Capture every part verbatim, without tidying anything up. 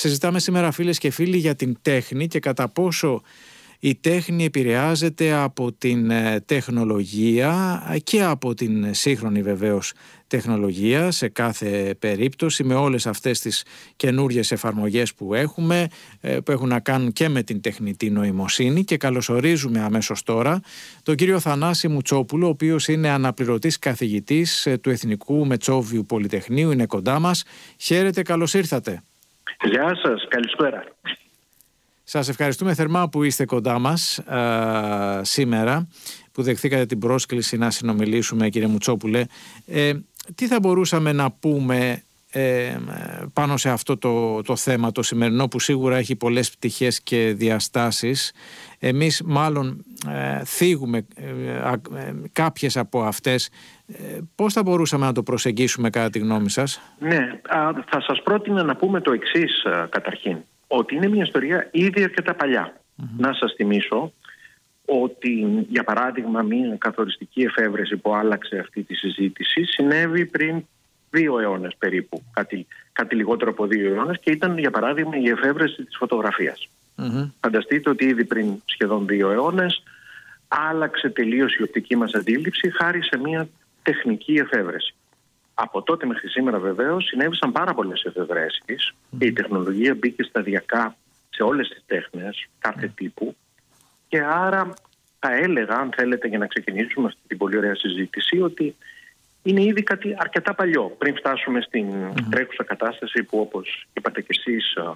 Συζητάμε σήμερα, φίλες και φίλοι, για την τέχνη και κατά πόσο η τέχνη επηρεάζεται από την τεχνολογία και από την σύγχρονη βεβαίως τεχνολογία σε κάθε περίπτωση, με όλες αυτές τις καινούριες εφαρμογές που έχουμε, που έχουν να κάνουν και με την τεχνητή νοημοσύνη. Και καλωσορίζουμε αμέσως τώρα τον κύριο Θανάση Μουτσόπουλο, ο οποίος είναι αναπληρωτής καθηγητής του Εθνικού Μετσόβιου Πολυτεχνείου, είναι κοντά μας. Χαίρετε, καλώς ήρθατε. Γεια σας, καλησπέρα. Σας ευχαριστούμε θερμά που είστε κοντά μας α, σήμερα, που δεχθήκατε την πρόσκληση να συνομιλήσουμε, κύριε Μουτσόπουλε. Ε, τι θα μπορούσαμε να πούμε ε, πάνω σε αυτό το, το θέμα το σημερινό, που σίγουρα έχει πολλές πτυχές και διαστάσεις. Εμείς μάλλον ε, θίγουμε ε, ε, κάποιες από αυτές. Ε, πώς θα μπορούσαμε να το προσεγγίσουμε κατά τη γνώμη σας? Ναι, α, θα σας πρότεινα να πούμε το εξής α, καταρχήν. Ότι είναι μια ιστορία ήδη αρκετά παλιά. Mm-hmm. Να σας θυμίσω ότι, για παράδειγμα, μια καθοριστική εφεύρεση που άλλαξε αυτή τη συζήτηση συνέβη πριν δύο αιώνες περίπου, κάτι, κάτι λιγότερο από δύο αιώνες, και ήταν, για παράδειγμα, η εφεύρεση της φωτογραφίας. Mm-hmm. Φανταστείτε ότι ήδη πριν σχεδόν δύο αιώνες άλλαξε τελείως η οπτική μας αντίληψη χάρη σε μια τεχνική εφεύρεση. Από τότε μέχρι σήμερα, βεβαίως, συνέβησαν πάρα πολλές εφευρέσεις mm. και η τεχνολογία μπήκε σταδιακά σε όλες τις τέχνες κάθε mm. τύπου, και άρα θα έλεγα, αν θέλετε, για να ξεκινήσουμε αυτή την πολύ ωραία συζήτηση, ότι είναι ήδη κάτι αρκετά παλιό, πριν φτάσουμε στην mm. τρέχουσα κατάσταση που, όπως είπατε κι εσείς α,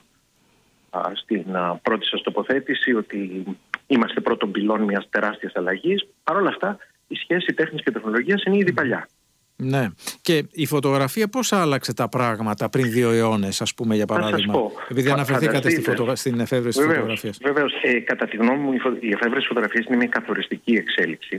α, στην α, πρώτη σας τοποθέτηση, ότι είμαστε πρώτον πυλών μιας τεράστιας αλλαγής. Παρ' όλα αυτά, η σχέση τέχνης και τεχνολογίας είναι ήδη παλιά. Ναι. Και η φωτογραφία πώς άλλαξε τα πράγματα πριν δύο αιώνες, ας πούμε, για παράδειγμα? Επειδή αναφερθήκατε στη φωτογρα... στην εφεύρεση της φωτογραφίας. Βεβαίως. Ε, κατά τη γνώμη μου, η, φω... η εφεύρεση της φωτογραφίας είναι μια καθοριστική εξέλιξη.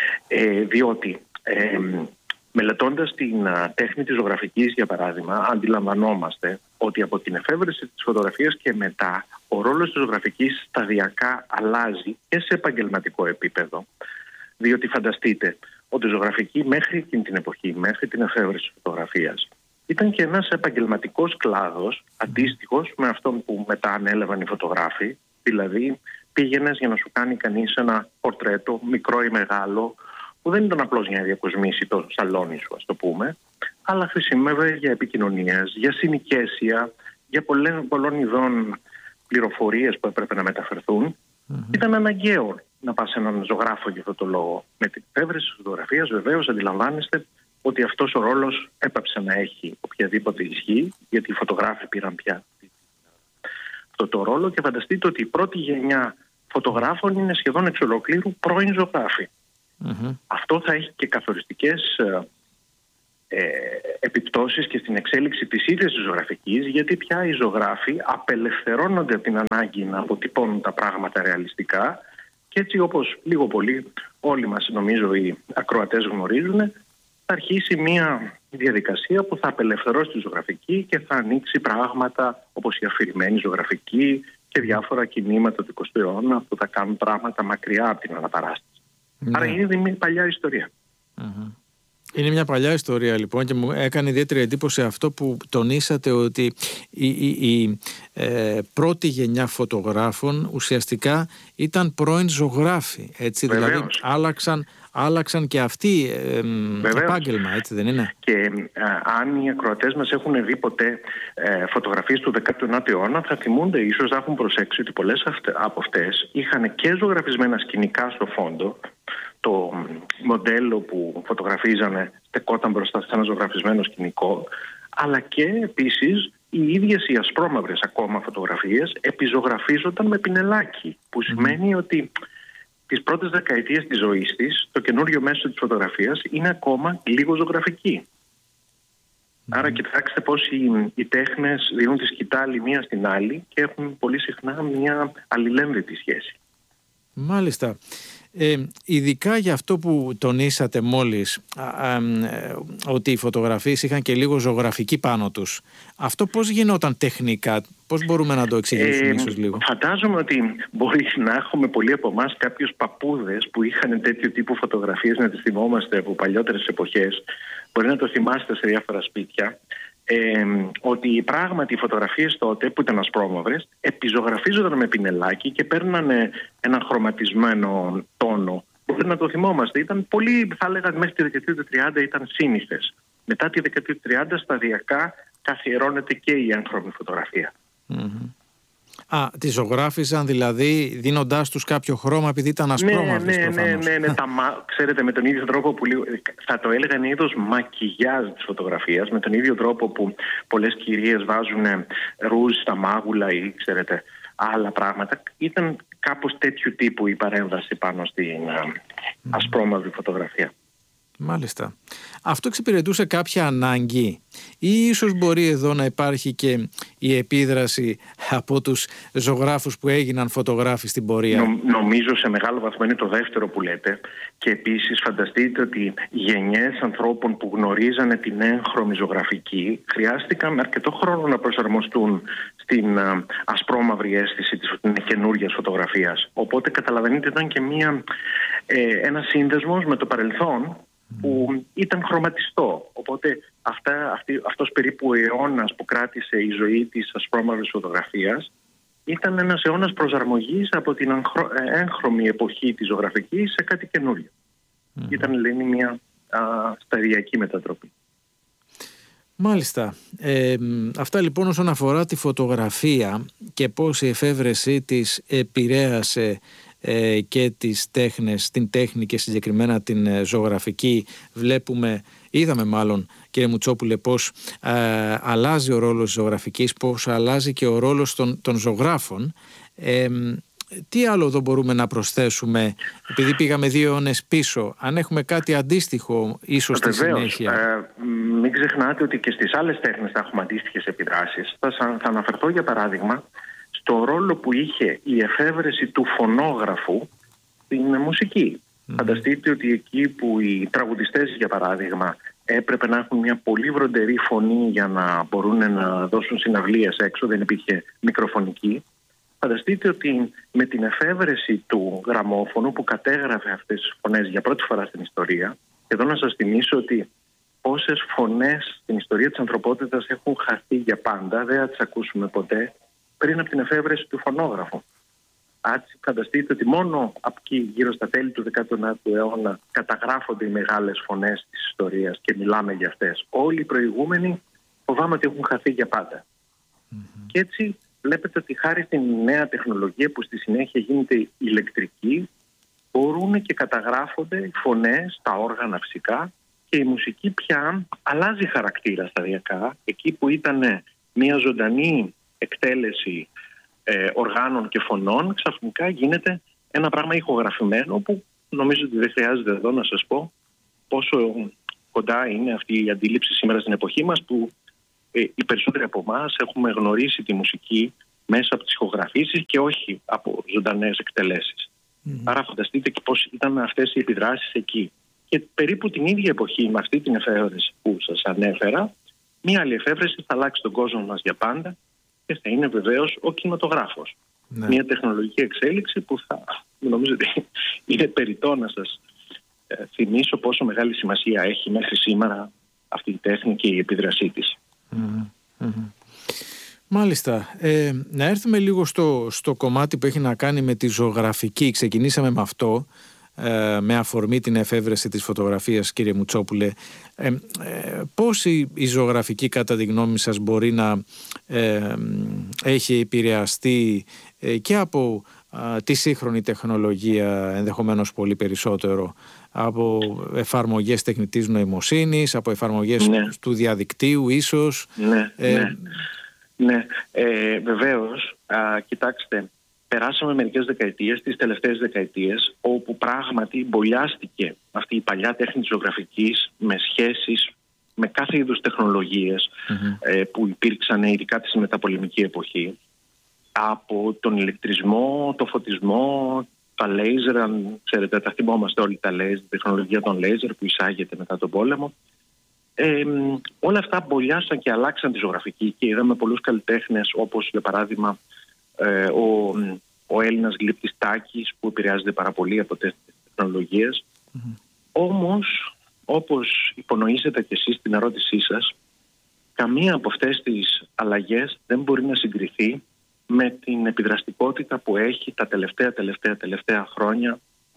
Ε, διότι ε, μελετώντας την α, τέχνη της ζωγραφικής, για παράδειγμα, αντιλαμβανόμαστε ότι από την εφεύρεση της φωτογραφίας και μετά ο ρόλος της ζωγραφικής σταδιακά αλλάζει και σε επαγγελματικό επίπεδο. Διότι φανταστείτε ότι η ζωγραφική μέχρι εκείνη την εποχή, μέχρι την εφεύρεση της φωτογραφίας, ήταν και ένας επαγγελματικός κλάδος αντίστοιχος με αυτόν που μετά ανέλαβαν οι φωτογράφοι. Δηλαδή, πήγαινες για να σου κάνει κανείς ένα πορτρέτο, μικρό ή μεγάλο, που δεν ήταν απλώς για να διακοσμήσει το σαλόνι σου, ας το πούμε, αλλά χρησιμεύε για επικοινωνίες, για συνοικέσια, για πολλές, πολλών ειδών πληροφορίες που έπρεπε να μεταφερθούν. Mm-hmm. Ήταν αναγκαίο να πας σε έναν ζωγράφο για αυτό το λόγο. Με την εφεύρεση της φωτογραφίας, βεβαίως, αντιλαμβάνεστε ότι αυτός ο ρόλος έπαψε να έχει οποιαδήποτε ισχύ, γιατί οι φωτογράφοι πήραν πια αυτό το ρόλο, και φανταστείτε ότι η πρώτη γενιά φωτογράφων είναι σχεδόν εξ ολοκλήρου πρώην ζωγράφοι. Mm-hmm. Αυτό θα έχει και καθοριστικές ε, επιπτώσεις και στην εξέλιξη της ίδιας της ζωγραφικής, γιατί πια οι ζωγράφοι απελευθερώνονται από την ανάγκη να αποτυπώνουν τα πράγματα ρεαλιστικά. Και έτσι, όπως λίγο πολύ όλοι μας, νομίζω, οι ακροατές γνωρίζουν, θα αρχίσει μια διαδικασία που θα απελευθερώσει τη ζωγραφική και θα ανοίξει πράγματα όπως η αφηρημένη ζωγραφική και διάφορα κινήματα του εικοστού αιώνα που θα κάνουν πράγματα μακριά από την αναπαράσταση. Ναι. Άρα είναι μια παλιά ιστορία. Uh-huh. Είναι μια παλιά ιστορία, λοιπόν, και μου έκανε ιδιαίτερη εντύπωση αυτό που τονίσατε, ότι η, η, η ε, πρώτη γενιά φωτογράφων ουσιαστικά ήταν πρώην ζωγράφοι, έτσι, δηλαδή άλλαξαν, άλλαξαν και αυτοί ε, επάγγελμα, έτσι δεν είναι? Και ε, αν οι ακροατές μας έχουν δει ποτέ ε, φωτογραφίες του δέκατου ενάτου αιώνα, θα θυμούνται, ίσως να έχουν προσέξει, ότι πολλές από αυτές είχαν και ζωγραφισμένα σκηνικά στο φόντο. Το μοντέλο που φωτογραφίζανε στεκόταν μπροστά σε ένα ζωγραφισμένο σκηνικό, αλλά και επίσης οι ίδιες οι ασπρόμαυρες ακόμα φωτογραφίες επιζωγραφίζονταν με πινελάκι, που σημαίνει ότι τις πρώτες δεκαετίες της ζωής της το καινούριο μέσο της φωτογραφίας είναι ακόμα λίγο ζωγραφική. Mm. Άρα κοιτάξτε πώς οι, οι τέχνες δίνουν τη σκητάλη μία στην άλλη και έχουν πολύ συχνά μια αλληλένδετη σχέση. Μάλιστα. Ε, ειδικά για αυτό που τονίσατε μόλις, α, α, ε, ότι οι φωτογραφίες είχαν και λίγο ζωγραφική πάνω τους. Αυτό πώς γινόταν τεχνικά, πώς μπορούμε να το εξηγήσουμε ε, ίσως λίγο? Φαντάζομαι ότι μπορεί να έχουμε πολλοί από εμάς κάποιους παππούδες που είχαν τέτοιο τύπου φωτογραφίες, να τις θυμόμαστε από παλιότερες εποχές. Μπορεί να το θυμάστε σε διάφορα σπίτια. ε, ότι πράγματι οι φωτογραφίες τότε που ήταν ασπρόμαυρες επιζωγραφίζονταν με πινελάκι και παίρνανε ένα χρωματισμένο τόνο. Μπορεί να το θυμόμαστε. Ήταν πολύ, θα έλεγα, μέχρι τη δεκαετία του τριάντα ήταν σύνηθες. Μετά τη δεκαετία του τριάντα σταδιακά καθιερώνεται και η έγχρωμη φωτογραφία. Mm-hmm. Α, τη ζωγράφιζαν δηλαδή δίνοντάς τους κάποιο χρώμα επειδή ήταν ασπρόμαυρες. Ναι, ναι, ναι, ναι, ναι. Τα, ξέρετε, με τον ίδιο τρόπο που θα το έλεγαν είδος μακιγιάζ της φωτογραφίας, με τον ίδιο τρόπο που πολλές κυρίες βάζουν ρούζ στα μάγουλα ή ξέρετε άλλα πράγματα, ήταν κάπως τέτοιου τύπου η παρέμβαση πάνω στην mm. ασπρόμαυρη φωτογραφία. Μάλιστα. Αυτό εξυπηρετούσε κάποια ανάγκη ή ίσως μπορεί εδώ να υπάρχει και η επίδραση από τους ζωγράφους που έγιναν φωτογράφοι στην πορεία? Νο, νομίζω σε μεγάλο βαθμό είναι το δεύτερο που λέτε, και επίσης φανταστείτε ότι γενιές ανθρώπων που γνωρίζανε την έγχρωμη ζωγραφική χρειάστηκαν αρκετό χρόνο να προσαρμοστούν στην α, ασπρόμαυρη αίσθηση της καινούργιας φωτογραφίας. Οπότε καταλαβαίνετε ήταν και μια, ε, ένα σύνδεσμος με το παρελθόν που ήταν χρωματιστό. Οπότε αυτά, αυτή, αυτός περίπου ο αιώνας που κράτησε η ζωή της ασπρόμαυρης φωτογραφίας ήταν ένας αιώνας προσαρμογής από την έγχρωμη εποχή της ζωγραφικής σε κάτι καινούριο. Mm. Ήταν, λένε, μια α, σταδιακή μετατροπή. Μάλιστα. Ε, αυτά λοιπόν όσον αφορά τη φωτογραφία και πώς η εφεύρεσή της επηρέασε ε, και τις τέχνες, την τέχνη και συγκεκριμένα την ε, ζωγραφική. Βλέπουμε, είδαμε μάλλον κύριε Μουτσόπουλε, πώς ε, αλλάζει ο ρόλος της ζωγραφικής, πώς αλλάζει και ο ρόλος των, των ζωγράφων. Ε, τι άλλο εδώ μπορούμε να προσθέσουμε, επειδή πήγαμε δύο αιώνες πίσω, αν έχουμε κάτι αντίστοιχο ίσως στη συνέχεια? Ε, μην ξεχνάτε ότι και στις άλλες τέχνες θα έχουμε αντίστοιχες επιδράσεις. Θα, θα αναφερθώ για παράδειγμα στο ρόλο που είχε η εφεύρεση του φωνόγραφου στην μουσική. Mm. Φανταστείτε ότι εκεί που οι τραγουδιστές, για παράδειγμα, έπρεπε να έχουν μια πολύ βροντερή φωνή για να μπορούν να δώσουν συναυλίες έξω, δεν υπήρχε μικροφωνική. Φανταστείτε ότι με την εφεύρεση του γραμμόφωνου που κατέγραφε αυτές τις φωνές για πρώτη φορά στην ιστορία, και εδώ να σας θυμίσω ότι πόσες φωνές στην ιστορία της ανθρωπότητας έχουν χαθεί για πάντα, δεν θα τις ακούσουμε ποτέ, πριν από την εφεύρεση του φωνόγραφου. Έτσι, φανταστείτε ότι μόνο από εκεί, γύρω στα τέλη του δέκατου ένατου αιώνα, καταγράφονται οι μεγάλες φωνές της ιστορίας και μιλάμε για αυτές. Όλοι οι προηγούμενοι φοβάμαι ότι έχουν χαθεί για πάντα. Mm-hmm. Και έτσι βλέπετε ότι χάρη στην νέα τεχνολογία που στη συνέχεια γίνεται ηλεκτρική, μπορούν και καταγράφονται φωνές, τα όργανα φυσικά, και η μουσική πια αλλάζει χαρακτήρα σταδιακά. Εκεί που ήταν μια ζωντανή εκτέλεση ε, οργάνων και φωνών, ξαφνικά γίνεται ένα πράγμα ηχογραφημένο, που νομίζω ότι δεν χρειάζεται εδώ να σας πω πόσο κοντά είναι αυτή η αντίληψη σήμερα στην εποχή μας, που ε, οι περισσότεροι από εμάς έχουμε γνωρίσει τη μουσική μέσα από τις ηχογραφήσεις και όχι από ζωντανές εκτελέσεις. Mm-hmm. Άρα φανταστείτε και πώς ήταν αυτές οι επιδράσεις εκεί. Και περίπου την ίδια εποχή, με αυτή την εφεύρεση που σας ανέφερα, μία άλλη εφεύρεση θα αλλάξει τον κόσμο μας για πάντα, και θα είναι βεβαίως ο κινηματογράφος. Ναι. Μία τεχνολογική εξέλιξη που θα, νομίζω ότι είναι περιττό να σας ε, θυμίσω πόσο μεγάλη σημασία έχει μέχρι σήμερα αυτή η τέχνη και η επίδρασή της. Mm-hmm. Mm-hmm. Μάλιστα. Ε, να έρθουμε λίγο στο, στο κομμάτι που έχει να κάνει με τη ζωγραφική. Ξεκινήσαμε με αυτό, ε, με αφορμή την εφεύρεση της φωτογραφίας, κύριε Μουτσόπουλε. Ε, ε, πώς η, η ζωγραφική, κατά τη γνώμη σας, μπορεί να ε, έχει επηρεαστεί ε, και από ε, τη σύγχρονη τεχνολογία, ενδεχομένως πολύ περισσότερο, από εφαρμογές τεχνητής νοημοσύνης, από εφαρμογές ναι. του διαδικτύου ίσως? Ναι, ε, ναι. Ναι, ε, βεβαίως. Α, κοιτάξτε, περάσαμε μερικές δεκαετίες, τις τελευταίες δεκαετίες, όπου πράγματι μπολιάστηκε αυτή η παλιά τέχνη της ζωγραφικής με σχέσεις με κάθε είδους τεχνολογίες mm-hmm. ε, που υπήρξαν ειδικά στη μεταπολεμική εποχή, από τον ηλεκτρισμό, το φωτισμό, τα λέιζερ, αν ξέρετε, τα θυμόμαστε όλοι τα λέιζερ, τη τεχνολογία των λέιζερ που εισάγεται μετά τον πόλεμο. Ε, όλα αυτά μπολιάσαν και αλλάξαν τη ζωγραφική, και είδαμε πολλούς καλλιτέχνες, όπως για παράδειγμα ε, ο, ο Έλληνας γλύπτης Τάκης, που επηρεάζεται πάρα πολύ από τέτοιες τεχνολογίες. Mm-hmm. Όμως, όπως υπονοήσετε και εσείς στην ερώτησή σας, καμία από αυτές τις αλλαγές δεν μπορεί να συγκριθεί με την επιδραστικότητα που έχει τα τελευταία, τελευταία, τελευταία χρόνια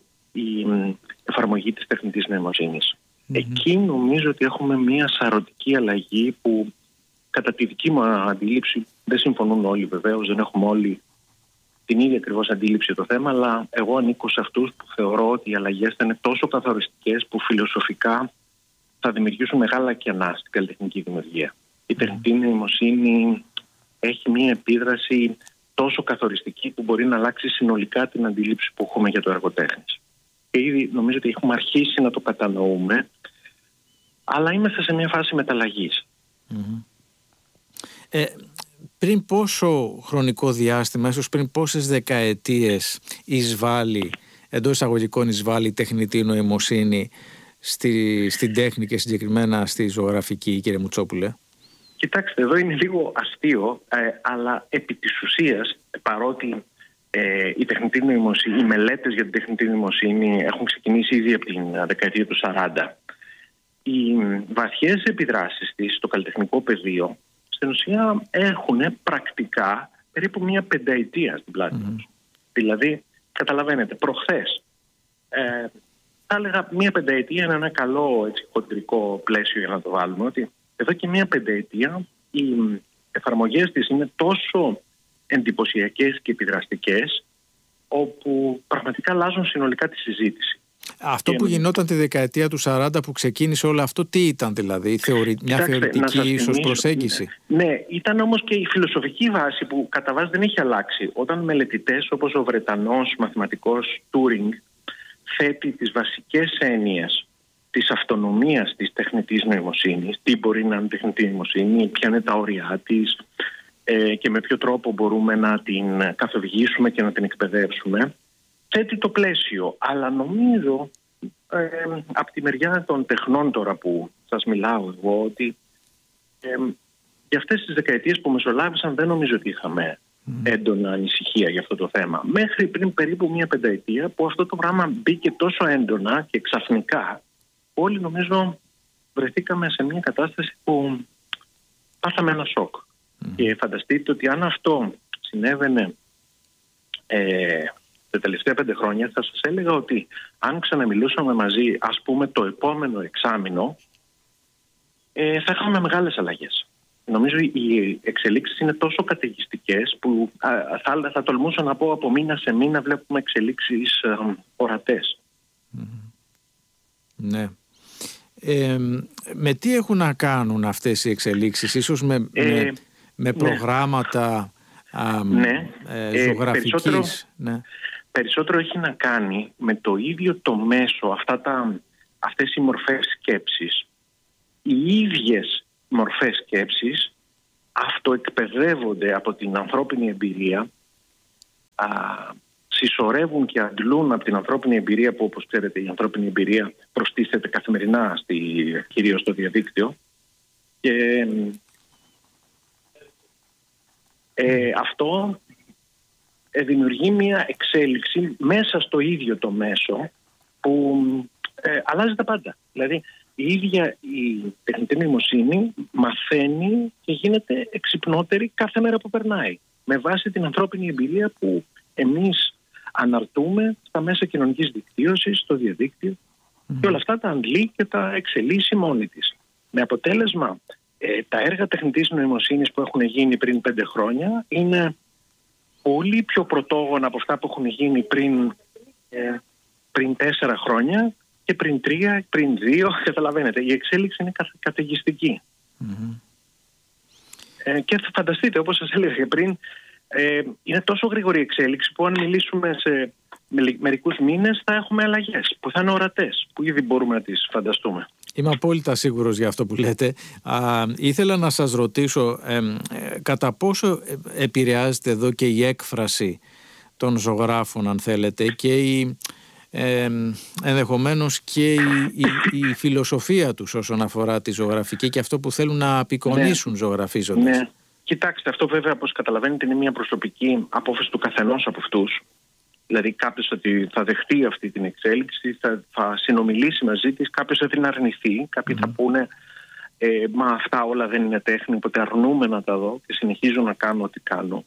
η εφαρμογή της τεχνητής νοημοσύνης. Mm-hmm. Εκεί νομίζω ότι έχουμε μια σαρωτική αλλαγή που κατά τη δική μου αντίληψη, δεν συμφωνούν όλοι βεβαίως, δεν έχουμε όλοι την ίδια ακριβώς αντίληψη για το θέμα, αλλά εγώ ανήκω σε αυτούς που θεωρώ ότι οι αλλαγές θα είναι τόσο καθοριστικές που φιλοσοφικά θα δημιουργήσουν μεγάλα κενά στην καλλιτεχνική δημιουργία. Η τεχνητή νοημοσύνη έχει μια επίδραση τόσο καθοριστική που μπορεί να αλλάξει συνολικά την αντίληψη που έχουμε για το έργο τέχνης. Και ήδη νομίζω ότι έχουμε αρχίσει να το κατανοούμε, αλλά είμαστε σε μια φάση μεταλλαγής. Mm-hmm. Ε, πριν πόσο χρονικό διάστημα, ίσως πριν πόσες δεκαετίες εισβάλλει, εντός εισαγωγικών εισβάλλει η τεχνητή νοημοσύνη στη, στην τέχνη και συγκεκριμένα στη ζωγραφική, κύριε Μουτσόπουλε? Κοιτάξτε, εδώ είναι λίγο αστείο, ε, αλλά επί της ουσίας, παρότι ε, η τεχνητή νοημοσύνη, οι μελέτες για την τεχνητή νοημοσύνη έχουν ξεκινήσει ήδη από την δεκαετία του σαράντα, οι βαθιές επιδράσεις της στο καλλιτεχνικό πεδίο στην ουσία έχουν πρακτικά περίπου μια πενταετία στην πλάτη τους. Mm-hmm. Δηλαδή, καταλαβαίνετε, προχθές ε, θα έλεγα μια πενταετία είναι ένα καλό έτσι, χοντρικό πλαίσιο για να το βάλουμε, ότι εδώ και μια πενταετία οι εφαρμογές της είναι τόσο εντυπωσιακές και επιδραστικές, όπου πραγματικά αλλάζουν συνολικά τη συζήτηση. Αυτό και που γινόταν τη δεκαετία του σαράντα που ξεκίνησε όλο αυτό, τι ήταν δηλαδή, θεωρη... μια Κοιτάξτε, θεωρητική ίσως προσέγγιση? Ναι, ναι, ήταν όμως και η φιλοσοφική βάση που κατά βάση δεν έχει αλλάξει. Όταν μελετητές όπως ο Βρετανός μαθηματικός Τούρινγκ θέτει τις βασικές έννοιες της αυτονομίας της τεχνητής νοημοσύνης, τι μπορεί να είναι τεχνητή νοημοσύνη, ποια είναι τα όρια της ε, και με ποιο τρόπο μπορούμε να την καθοδηγήσουμε και να την εκπαιδεύσουμε, θέτει το πλαίσιο. Αλλά νομίζω ε, από τη μεριά των τεχνών τώρα που σας μιλάω εγώ, ότι ε, για αυτές τις δεκαετίες που μεσολάβησαν δεν νομίζω ότι είχαμε mm. έντονα ανησυχία για αυτό το θέμα. Μέχρι πριν περίπου μια πενταετία που αυτό το πράγμα μπήκε τόσο έντονα και ξαφνικά, όλοι νομίζω βρεθήκαμε σε μια κατάσταση που πάθαμε ένα σοκ. Mm. Και φανταστείτε ότι αν αυτό συνέβαινε ε, τα τελευταία πέντε χρόνια, θα σας έλεγα ότι αν ξαναμιλούσαμε μαζί, ας πούμε το επόμενο εξάμηνο, ε, θα είχαμε μεγάλες αλλαγές. Νομίζω οι εξελίξεις είναι τόσο καταιγιστικές που α, θα, θα τολμούσα να πω από μήνα σε μήνα βλέπουμε εξελίξεις α, ορατές. Mm. Ναι. Ε, με τι έχουν να κάνουν αυτές οι εξελίξεις? Ίσως με, ε, με, με προγράμματα α, ναι. ε, ζωγραφικής? Ε, περισσότερο, ναι. περισσότερο έχει να κάνει με το ίδιο το μέσο, αυτά τα, αυτές οι μορφές σκέψης. Οι ίδιες μορφές σκέψης αυτοεκπαιδεύονται από την ανθρώπινη εμπειρία, α, συσσωρεύουν και αντλούν από την ανθρώπινη εμπειρία, που όπως ξέρετε η ανθρώπινη εμπειρία προστίθεται καθημερινά στη, κυρίως στο διαδίκτυο, και ε, αυτό ε, δημιουργεί μια εξέλιξη μέσα στο ίδιο το μέσο που ε, αλλάζει τα πάντα. Δηλαδή η ίδια η τεχνητή νοημοσύνη μαθαίνει και γίνεται εξυπνότερη κάθε μέρα που περνάει, με βάση την ανθρώπινη εμπειρία που εμείς αναρτούμε στα μέσα κοινωνικής δικτύωσης, στο διαδίκτυο, mm-hmm. και όλα αυτά τα αντλεί και τα εξελίσσει μόνη της. Με αποτέλεσμα ε, τα έργα τεχνητής νοημοσύνης που έχουν γίνει πριν πέντε χρόνια είναι πολύ πιο πρωτόγωνα από αυτά που έχουν γίνει πριν, ε, πριν τέσσερα χρόνια και πριν τρία, πριν δύο. Καταλαβαίνετε, η εξέλιξη είναι κα, καταιγιστική. Mm-hmm. Ε, και θα φανταστείτε, όπως σας έλεγα και πριν, Ε, είναι τόσο γρήγορη η εξέλιξη που αν μιλήσουμε σε μερικούς μήνες θα έχουμε αλλαγές που θα είναι ορατές, που ήδη μπορούμε να τις φανταστούμε. Είμαι απόλυτα σίγουρος για αυτό που λέτε. Α, ήθελα να σας ρωτήσω ε, ε, κατά πόσο επηρεάζεται εδώ και η έκφραση των ζωγράφων, αν θέλετε, και η, ε, ενδεχομένως και η, η, η φιλοσοφία τους όσον αφορά τη ζωγραφική και αυτό που θέλουν να απεικονίσουν, ναι, ζωγραφίζοντας. Ναι. Κοιτάξτε, αυτό βέβαια, όπως καταλαβαίνετε, είναι μια προσωπική απόφαση του καθενός από αυτούς. Δηλαδή κάποιος ότι θα δεχτεί αυτή την εξέλιξη, θα, θα συνομιλήσει μαζί της, κάποιος θα την αρνηθεί, κάποιοι mm. θα πούνε ε, μα αυτά όλα δεν είναι τέχνη, οπότε αρνούμε να τα δω και συνεχίζω να κάνω ό,τι κάνω.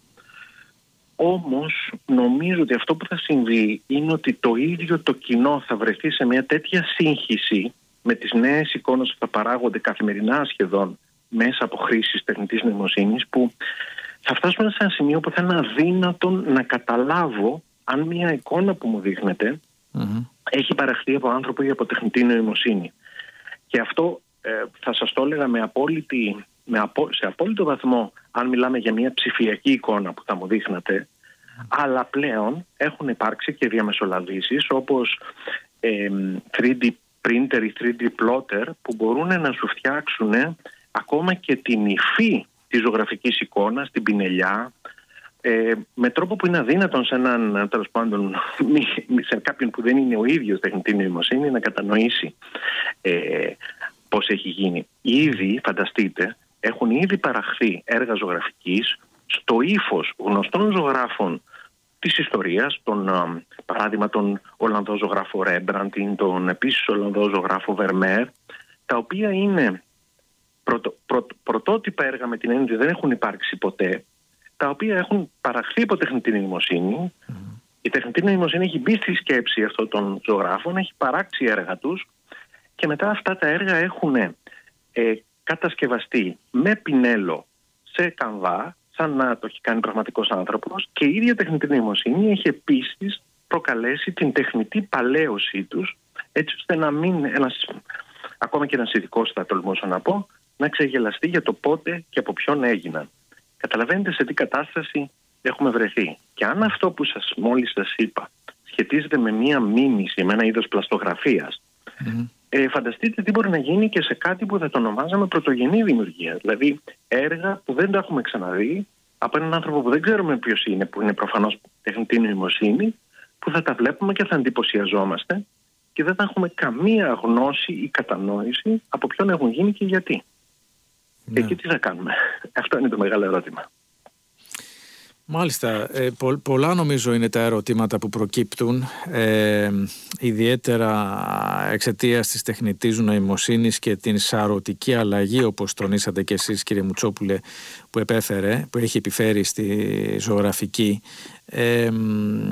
Όμως νομίζω ότι αυτό που θα συμβεί είναι ότι το ίδιο το κοινό θα βρεθεί σε μια τέτοια σύγχυση με τις νέες εικόνες που θα παράγονται καθημερινά σχεδόν μέσα από χρήσεις τεχνητής νοημοσύνης, που θα φτάσουμε σε ένα σημείο που θα είναι αδύνατο να καταλάβω αν μια εικόνα που μου δείχνεται mm-hmm. έχει παραχθεί από άνθρωπο ή από τεχνητή νοημοσύνη. Και αυτό ε, θα σας το έλεγα με απόλυτη, με απο, σε απόλυτο βαθμό αν μιλάμε για μια ψηφιακή εικόνα που θα μου δείχνατε, mm-hmm. αλλά πλέον έχουν υπάρξει και διαμεσολαβήσεις όπως ε, θρι ντι printer ή θρι ντι plotter που μπορούν να σου φτιάξουν ακόμα και την υφή της ζωγραφικής εικόνας, την πινελιά, ε, με τρόπο που είναι αδύνατον σε έναν, τέλος πάντων, σε κάποιον που δεν είναι ο ίδιος τεχνητή νοημοσύνη να κατανοήσει ε, πώς έχει γίνει. Ήδη, φανταστείτε, έχουν ήδη παραχθεί έργα ζωγραφικής στο ύφος γνωστών ζωγράφων της ιστορίας, τον, παράδειγμα τον Ολλανδό ζωγράφο Ρέμπραντ, τον επίσης Ολλανδό ζωγράφο Βερμέρ, τα οποία είναι πρωτο, πρω, πρωτότυπα έργα με την έννοια ότι δεν έχουν υπάρξει ποτέ, τα οποία έχουν παραχθεί από τεχνητή νοημοσύνη. Mm. Η τεχνητή νοημοσύνη έχει μπει στη σκέψη αυτών των ζωγράφων, έχει παράξει έργα τους και μετά αυτά τα έργα έχουν ε, κατασκευαστεί με πινέλο σε κανβά, σαν να το έχει κάνει πραγματικός άνθρωπος, και η ίδια τεχνητή νοημοσύνη έχει επίσης προκαλέσει την τεχνητή παλαίωσή τους, έτσι ώστε να μην ένας, ακόμα και ένας ειδικός θα τολμούσα να πω, να ξεγελαστεί για το πότε και από ποιον έγιναν. Καταλαβαίνετε σε τι κατάσταση έχουμε βρεθεί. Και αν αυτό που σας μόλις σας είπα σχετίζεται με μία μίμηση, με ένα είδος πλαστογραφίας, mm-hmm. ε, φανταστείτε τι μπορεί να γίνει και σε κάτι που θα το ονομάζαμε πρωτογενή δημιουργία. Δηλαδή έργα που δεν τα έχουμε ξαναδεί από έναν άνθρωπο που δεν ξέρουμε ποιος είναι, που είναι προφανώς τεχνητή νοημοσύνη, που θα τα βλέπουμε και θα εντυπωσιαζόμαστε και δεν θα έχουμε καμία γνώση ή κατανόηση από ποιον έχουν γίνει και γιατί. Ναι. Και εκεί τι θα κάνουμε? Αυτό είναι το μεγάλο ερώτημα. Μάλιστα, ε, πο, πολλά νομίζω είναι τα ερωτήματα που προκύπτουν, ε, ιδιαίτερα εξαιτίας της τεχνητής νοημοσύνης και την σαρωτική αλλαγή, όπως τονίσατε και εσείς κύριε Μουτσόπουλε, που επέφερε, που έχει επιφέρει στη ζωγραφική. Ε, ε,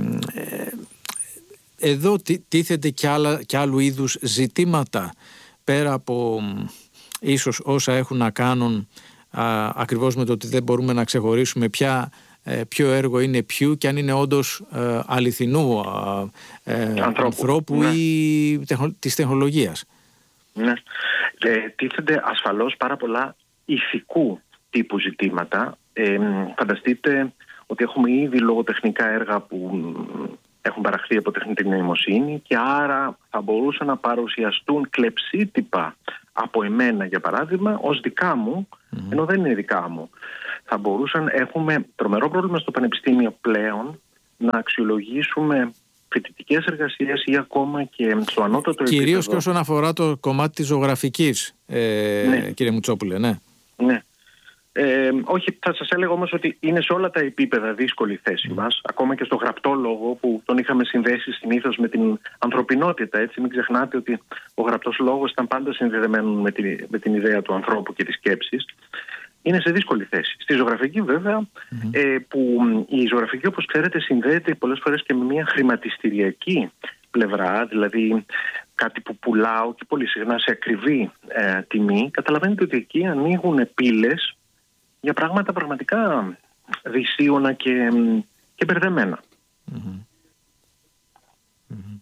εδώ τίθεται και, άλλα, και άλλου είδους ζητήματα, πέρα από ίσως όσα έχουν να κάνουν α, ακριβώς με το ότι δεν μπορούμε να ξεχωρίσουμε ποια ποιο έργο είναι ποιου και αν είναι όντως ε, αληθινού ε, ανθρώπου, ανθρώπου ναι. ή τεχνο, της τεχνολογίας. Ναι. Ε, τίθενται ασφαλώς πάρα πολλά ηθικού τύπου ζητήματα. Ε, φανταστείτε ότι έχουμε ήδη λογοτεχνικά έργα που έχουν παραχθεί από τεχνητή νοημοσύνη και άρα θα μπορούσαν να παρουσιαστούν κλεψίτυπα από εμένα, για παράδειγμα, ως δικά μου, mm-hmm. ενώ δεν είναι δικά μου. Θα μπορούσαν, έχουμε τρομερό πρόβλημα στο πανεπιστήμιο πλέον να αξιολογήσουμε φοιτητικές εργασίες ή ακόμα και στο ανώτατο επίπεδο. Κυρίως και όσον αφορά το κομμάτι της ζωγραφικής, ε, ναι. κύριε Μουτσόπουλε, ναι. Ναι. Ε, όχι, θα σας έλεγα όμως ότι είναι σε όλα τα επίπεδα δύσκολη θέση μας, ακόμα και στο γραπτό λόγο που τον είχαμε συνδέσει συνήθως με την ανθρωπινότητα. Έτσι, μην ξεχνάτε ότι ο γραπτός λόγος ήταν πάντα συνδεδεμένο με την, με την ιδέα του ανθρώπου και της σκέψης. Είναι σε δύσκολη θέση. Στη ζωγραφική βέβαια, mm-hmm. ε, που η ζωγραφική όπως ξέρετε συνδέεται πολλές φορές και με μια χρηματιστηριακή πλευρά, δηλαδή κάτι που πουλάω και πολύ συχνά σε ακριβή ε, τιμή. Καταλαβαίνετε ότι εκεί ανοίγουν πύλες για πράγματα πραγματικά δυσίωνα και, και μπερδεμένα. Mm-hmm. Mm-hmm.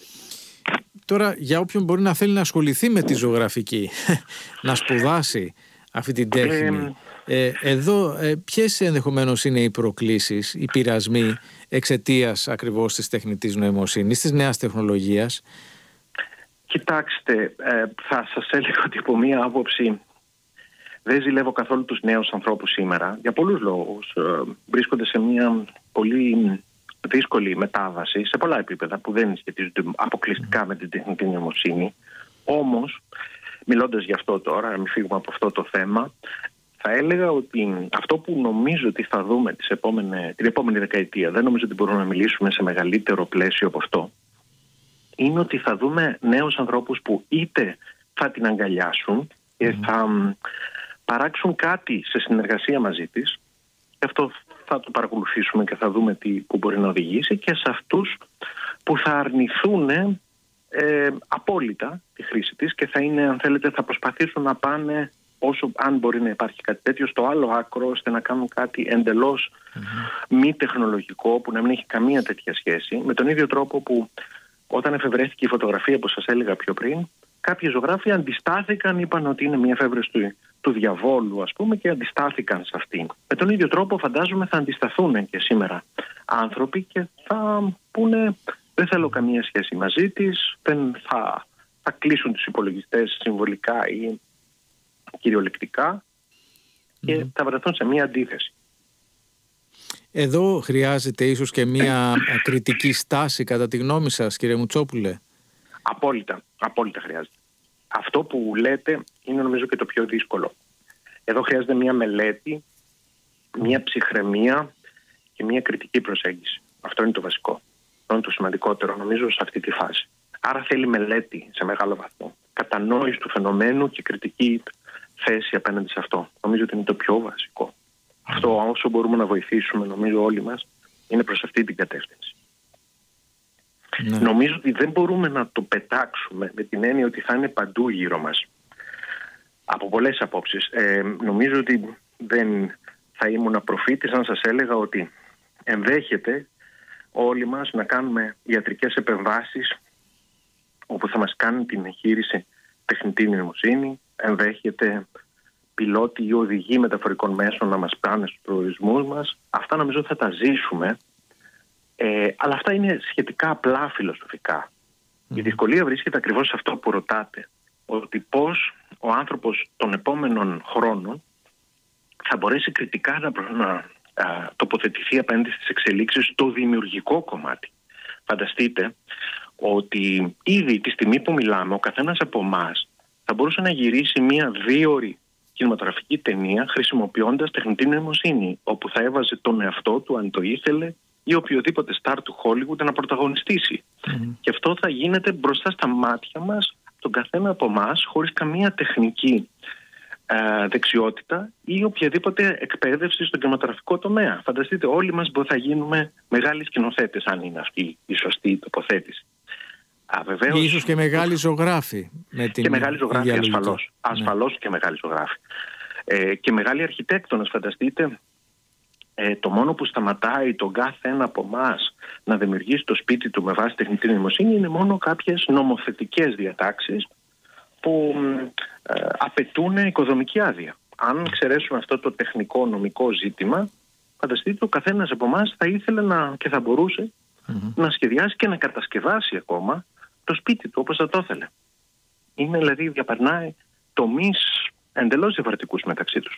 Τώρα για όποιον μπορεί να θέλει να ασχοληθεί με τη ζωγραφική, να σπουδάσει αυτή την τέχνη, ε, εδώ ε, ποιες ενδεχομένως είναι οι προκλήσεις, οι πειρασμοί εξαιτίας ακριβώς της τεχνητής νοημοσύνης, της νέας τεχνολογίας? Κοιτάξτε, ε, θα σας έλεγα ότι από μία άποψη δεν ζηλεύω καθόλου τους νέους ανθρώπους σήμερα, για πολλούς λόγους. Ε, βρίσκονται σε μία πολύ δύσκολη μετάβαση σε πολλά επίπεδα που δεν σχετίζονται αποκλειστικά με την τεχνητή νοημοσύνη. Όμως, μιλώντας γι' αυτό τώρα, να μην φύγουμε από αυτό το θέμα, θα έλεγα ότι αυτό που νομίζω ότι θα δούμε τις επόμενες, την επόμενη δεκαετία, δεν νομίζω ότι μπορούμε να μιλήσουμε σε μεγαλύτερο πλαίσιο από αυτό, είναι ότι θα δούμε νέους ανθρώπους που είτε θα την αγκαλιάσουν, και θα παράξουν κάτι σε συνεργασία μαζί της. Αυτό θα το παρακολουθήσουμε και θα δούμε τι, που μπορεί να οδηγήσει, και σε αυτούς που θα αρνηθούν ε, απόλυτα τη χρήση της και θα είναι, αν θέλετε, θα προσπαθήσουν να πάνε όσο, αν μπορεί να υπάρχει κάτι τέτοιο, στο άλλο άκρο, ώστε να κάνουν κάτι εντελώς mm-hmm. μη τεχνολογικό, που να μην έχει καμία τέτοια σχέση, με τον ίδιο τρόπο που όταν εφευρέθηκε η φωτογραφία που σας έλεγα πιο πριν, κάποιοι ζωγράφοι αντιστάθηκαν, είπαν ότι είναι μια εφεύρεση του, του διαβόλου, ας πούμε, και αντιστάθηκαν σε αυτήν. Με τον ίδιο τρόπο φαντάζομαι θα αντισταθούν και σήμερα άνθρωποι και θα πούνε δεν θέλω καμία σχέση μαζί της, δεν θα, θα κλείσουν τους υπολογιστές συμβολικά ή κυριολεκτικά και mm. θα βρεθούν σε μια αντίθεση. Εδώ χρειάζεται ίσως και μια κριτική στάση κατά τη γνώμη σας, κύριε Μουτσόπουλε. Απόλυτα, απόλυτα χρειάζεται. Αυτό που λέτε είναι νομίζω και το πιο δύσκολο. Εδώ χρειάζεται μια μελέτη, μια ψυχραιμία και μια κριτική προσέγγιση. Αυτό είναι το βασικό. Αυτό είναι το σημαντικότερο νομίζω σε αυτή τη φάση. Άρα θέλει μελέτη σε μεγάλο βαθμό. Κατανόηση του φαινομένου και κριτική θέση απέναντι σε αυτό. Νομίζω ότι είναι το πιο βασικό. Mm. Αυτό όσο μπορούμε να βοηθήσουμε νομίζω όλοι μας είναι προς αυτή την κατεύθυνση. Ναι. Νομίζω ότι δεν μπορούμε να το πετάξουμε με την έννοια ότι θα είναι παντού γύρω μας. Από πολλές απόψεις. Ε, νομίζω ότι δεν θα ήμουν προφήτης αν σας έλεγα ότι ενδέχεται όλοι μας να κάνουμε ιατρικές επεμβάσεις όπου θα μας κάνουν την εγχείρηση τεχνητή νοημοσύνη, ενδέχεται πιλότοι ή οδηγοί μεταφορικών μέσων να μας πάνε στους προορισμούς μας. Αυτά νομίζω θα τα ζήσουμε, ε, αλλά αυτά είναι σχετικά απλά φιλοσοφικά. Mm. Η δυσκολία βρίσκεται ακριβώς σε αυτό που ρωτάτε, ότι πώς ο άνθρωπος των επόμενων χρόνων θα μπορέσει κριτικά να, να α, τοποθετηθεί απέναντι στις εξελίξεις στο δημιουργικό κομμάτι. Φανταστείτε ότι ήδη τη στιγμή που μιλάμε ο καθένας από εμάς θα μπορούσε να γυρίσει μία δίωρη κινηματογραφική ταινία χρησιμοποιώντας τεχνητή νοημοσύνη, όπου θα έβαζε τον εαυτό του αν το ήθελε ή οποιοδήποτε στάρ του Hollywood να πρωταγωνιστήσει. Mm. Και αυτό θα γίνεται μπροστά στα μάτια μας, τον καθένα από εμάς, χωρίς καμία τεχνική ε, δεξιότητα ή οποιαδήποτε εκπαίδευση στον κινηματογραφικό τομέα. Φανταστείτε, όλοι μας θα γίνουμε μεγάλοι σκηνοθέτες, αν είναι αυτή η σωστή τοποθέτηση. Α, βεβαίως, ίσως και μεγάλοι ζωγράφοι. Με την και μεγάλοι ζωγράφοι, ασφαλώς. Ασφαλώς ναι. Και μεγάλοι ζωγράφοι. Ε, και μεγάλοι αρχιτέκτονες, φανταστείτε. Ε, το μόνο που σταματάει τον κάθε ένα από εμάς να δημιουργήσει το σπίτι του με βάση τεχνητή νοημοσύνη είναι μόνο κάποιες νομοθετικές διατάξεις που ε, απαιτούν οικοδομική άδεια. Αν εξαιρέσουμε αυτό το τεχνικό νομικό ζήτημα, φανταστείτε ο καθένας από εμάς θα ήθελε να, και θα μπορούσε mm-hmm. να σχεδιάσει και να κατασκευάσει ακόμα το σπίτι του όπως θα το ήθελε. Είναι δηλαδή διαπερνάει τομείς εντελώς διαφορετικούς μεταξύ τους.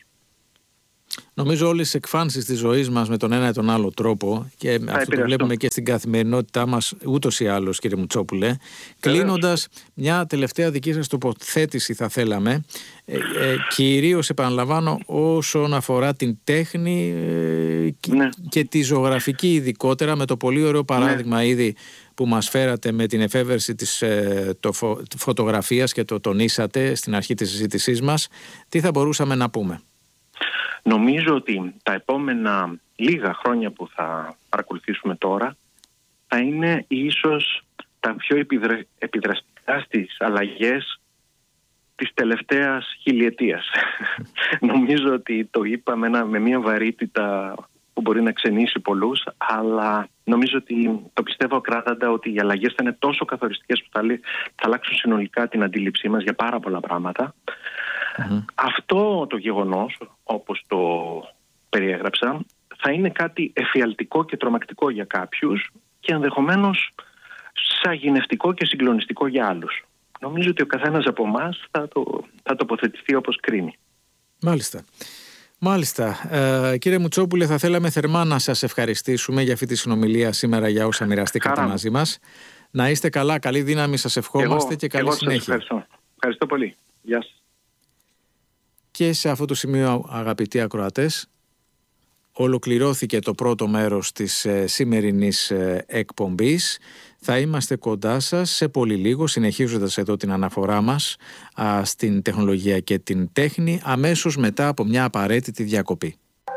Νομίζω όλες τις εκφάνσεις της ζωής μας με τον ένα ή τον άλλο τρόπο, και θα αυτό επηρεαστώ. Το βλέπουμε και στην καθημερινότητά μας ούτως ή άλλως, κύριε Μουτσόπουλε. Κλείνοντας, μια τελευταία δική σας τοποθέτηση θα θέλαμε, ε, ε, κυρίως επαναλαμβάνω όσον αφορά την τέχνη ε, ναι. και, και τη ζωγραφική ειδικότερα, με το πολύ ωραίο παράδειγμα ναι. ήδη που μας φέρατε με την εφεύρεση της ε, το φω, φωτογραφίας και το τονίσατε στην αρχή της συζήτησής μας. Τι θα μπορούσαμε να πούμε? Νομίζω ότι τα επόμενα λίγα χρόνια που θα παρακολουθήσουμε τώρα θα είναι ίσως τα πιο επιδρα... επιδραστικά στις αλλαγές της τελευταίας χιλιετίας. Νομίζω ότι το είπα με, ένα, με μια βαρύτητα που μπορεί να ξενήσει πολλούς, αλλά νομίζω ότι το πιστεύω ακράδαντα ότι οι αλλαγές θα είναι τόσο καθοριστικές που θα, θα αλλάξουν συνολικά την αντίληψή μας για πάρα πολλά πράγματα. Mm-hmm. Αυτό το γεγονός, όπως το περιέγραψα, θα είναι κάτι εφιαλτικό και τρομακτικό για κάποιους και ενδεχομένως σαγηνευτικό και συγκλονιστικό για άλλους. Νομίζω ότι ο καθένας από εμάς θα, το, θα τοποθετηθεί όπως κρίνει. Μάλιστα. Μάλιστα. Ε, κύριε Μουτσόπουλε, θα θέλαμε θερμά να σας ευχαριστήσουμε για αυτή τη συνομιλία σήμερα, για όσα μοιραστήκατε μαζί μας. Να είστε καλά, καλή δύναμη σας ευχόμαστε εγώ, και καλή εγώ συνέχεια. Σας ευχαριστώ. Ευχαριστώ πολύ. Γεια σας. Και σε αυτό το σημείο, αγαπητοί ακροατές, ολοκληρώθηκε το πρώτο μέρος της ε, σημερινής ε, εκπομπής. Θα είμαστε κοντά σας σε πολύ λίγο, συνεχίζοντας εδώ την αναφορά μας α, στην τεχνολογία και την τέχνη, αμέσως μετά από μια απαραίτητη διακοπή.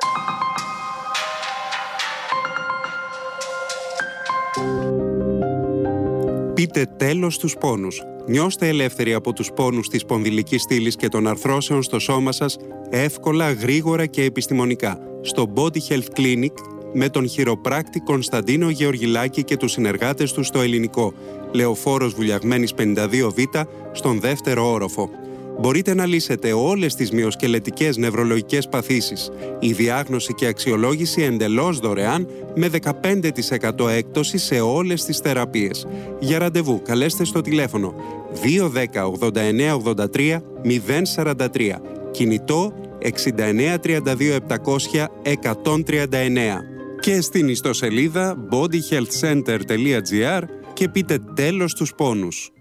Πείτε τέλος στους πόνους. Νιώστε ελεύθεροι από τους πόνους της σπονδυλικής στήλης και των αρθρώσεων στο σώμα σας, εύκολα, γρήγορα και επιστημονικά. Στο Body Health Clinic με τον χειροπράκτη Κωνσταντίνο Γεωργιλάκη και τους συνεργάτες του στο Ελληνικό, Λεωφόρος Βουλιαγμένης πενήντα δύο Β, στον δεύτερο όροφο. Μπορείτε να λύσετε όλες τις μυοσκελετικές νευρολογικές παθήσεις. Η διάγνωση και αξιολόγηση εντελώς δωρεάν με δεκαπέντε τοις εκατό έκπτωση σε όλες τις θεραπείες. Για ραντεβού καλέστε στο τηλέφωνο δύο ένα μηδέν ογδόντα εννέα ογδόντα τρία μηδέν σαράντα τρία. Κινητό εξήντα εννέα τριάντα δύο επτακόσια εκατόν τριάντα εννέα. Και στην ιστοσελίδα body health center τελεία gr και πείτε τέλος στους πόνους.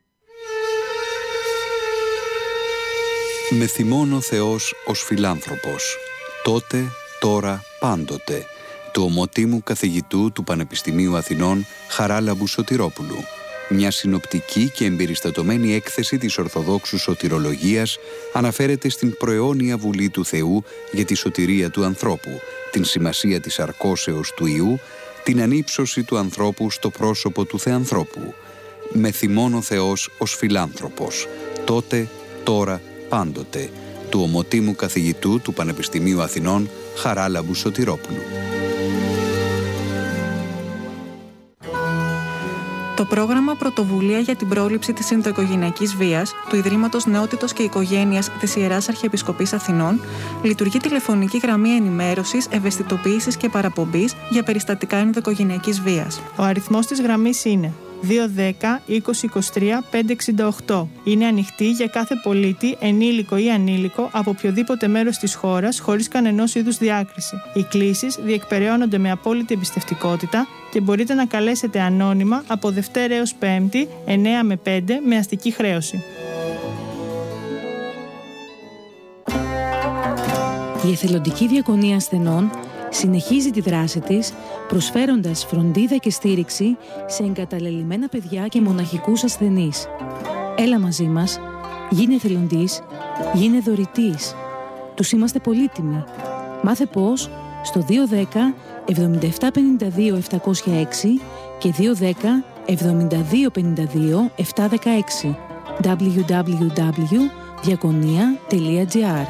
Με θυμώνει ο Θεός ως φιλάνθρωπος, τότε, τώρα, πάντοτε, του ομοτήμου καθηγητού του Πανεπιστημίου Αθηνών Χαράλαμπου Σωτηρόπουλου. Μια συνοπτική και εμπεριστατωμένη έκθεση της Ορθοδόξου Σωτηρολογίας αναφέρεται στην προαιώνια βουλή του Θεού για τη σωτηρία του ανθρώπου, την σημασία της αρκώσεως του Υιού, την ανύψωση του ανθρώπου στο πρόσωπο του Θεανθρώπου. Με θυμώνει ο Θεός ως φιλάνθρωπος, τότε, τώρα, πάντοτε, του ομοτήμου καθηγητού του Πανεπιστημίου Αθηνών Χαράλαμπου Σωτηρόπουλου. Το πρόγραμμα Πρωτοβουλία για την πρόληψη της ενδοοικογενειακής βίας του Ιδρύματος Νεότητος και Οικογένειας της Ιεράς Αρχιεπισκοπής Αθηνών λειτουργεί τηλεφωνική γραμμή ενημέρωσης, ευαισθητοποίησης και παραπομπής για περιστατικά ενδοοικογενειακής βίας. Ο αριθμός της γραμμής είναι δύο ένα μηδέν είκοσι είκοσι τρία πεντακόσια εξήντα οκτώ. Είναι ανοιχτή για κάθε πολίτη, ενήλικο ή ανήλικο, από οποιοδήποτε μέρος της χώρας, χωρίς κανενός είδους διάκριση. Οι κλήσεις διεκπεραιώνονται με απόλυτη εμπιστευτικότητα και μπορείτε να καλέσετε ανώνυμα από Δευτέρα έως Πέμπτη, εννέα με πέντε, με αστική χρέωση. Η εθελοντική διακονία ασθενών συνεχίζει τη δράση της, προσφέροντας φροντίδα και στήριξη σε εγκαταλελειμμένα παιδιά και μοναχικούς ασθενείς. Έλα μαζί μας, γίνε εθελοντής, γίνε δωρητής. Τους είμαστε πολύτιμοι. Μάθε πώς στο δύο ένα μηδέν εβδομήντα επτά πενήντα δύο επτακόσια έξι και δύο ένα μηδέν εβδομήντα δύο πενήντα δύο επτακόσια δεκαέξι double-u double-u double-u τελεία διακονία τελεία gr.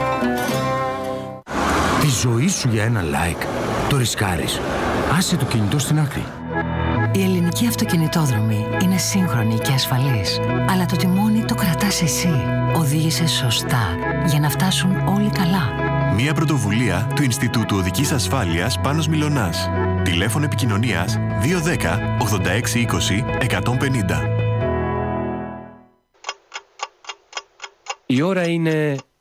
Τη ζωή σου για ένα like το ρισκάρεις. Άσε το κινητό στην άκρη. Η ελληνική αυτοκινητόδρομη είναι σύγχρονη και ασφαλής. Αλλά το τιμόνι το κρατάς εσύ. Οδήγησε σωστά για να φτάσουν όλοι καλά. Μια πρωτοβουλία του Ινστιτούτου Οδικής Ασφάλειας Πάνος Μιλωνάς. Τηλέφωνο επικοινωνίας δύο ένα μηδέν ογδόντα έξι είκοσι εκατόν πενήντα. Η ώρα είναι